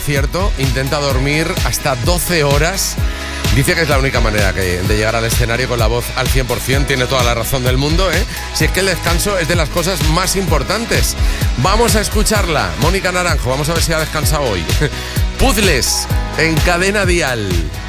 concierto intenta dormir hasta 12 horas. Dice que es la única manera de llegar al escenario con la voz al 100%. Tiene toda la razón del mundo, ¿eh? Si es que el descanso es de las cosas más importantes. Vamos a escucharla. Mónica Naranjo, vamos a ver si ha descansado hoy. Puzzles en Cadena Dial.